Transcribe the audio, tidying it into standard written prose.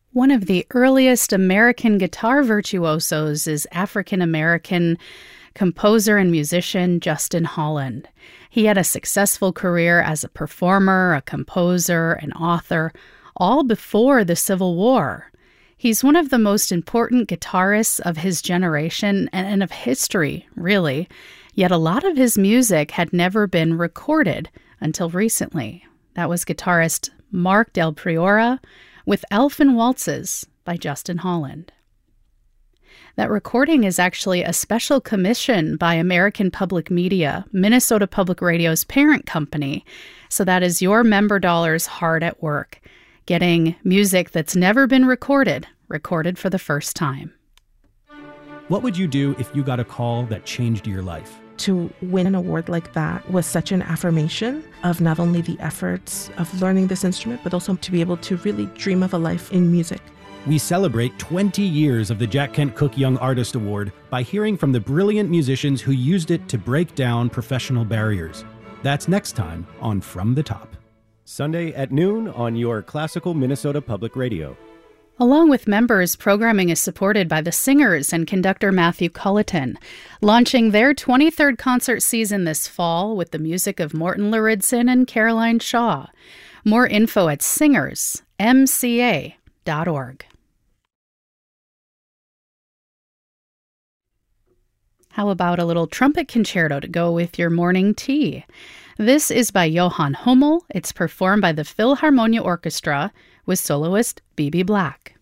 One of the earliest American guitar virtuosos is African-American composer and musician Justin Holland. He had a successful career as a performer, a composer, an author, all before the Civil War. He's one of the most important guitarists of his generation and of history, really. Yet a lot of his music had never been recorded until recently. That was guitarist Mark Del Priora with Elfin Waltzes by Justin Holland. That recording is actually a special commission by American Public Media, Minnesota Public Radio's parent company. So that is your member dollars hard at work, getting music that's never been recorded for the first time. What would you do if you got a call that changed your life? To win an award like that was such an affirmation of not only the efforts of learning this instrument, but also to be able to really dream of a life in music. We celebrate 20 years of the Jack Kent Cooke Young Artist Award by hearing from the brilliant musicians who used it to break down professional barriers. That's next time on From the Top. Sunday at noon on your classical Minnesota Public Radio. Along with members, programming is supported by the singers and conductor Matthew Culleton, launching their 23rd concert season this fall with the music of Morton Lauridsen and Caroline Shaw. More info at singersmca.org. How about a little trumpet concerto to go with your morning tea? This is by Johann Hummel. It's performed by the Philharmonia Orchestra with soloist B.B. Black.